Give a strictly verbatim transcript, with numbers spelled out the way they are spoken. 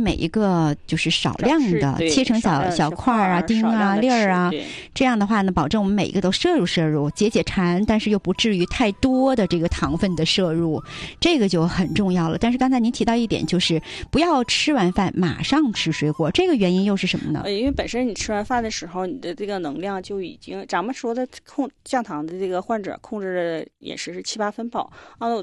每一个就是少量的切成小小块啊、丁啊、粒儿啊，这样的话呢，保证我们每一个都摄入摄入，解解馋，但是又不至于太多的这个糖分的摄入，这个就很重要了。但是刚才您提到一点，就是不要吃完饭马上吃水果，这个原因又是什么呢？ 呃，因为本身你吃完饭的时候，你的这个能量就已经，咱们说的控降糖的这个患者控制的饮食是七八分饱啊，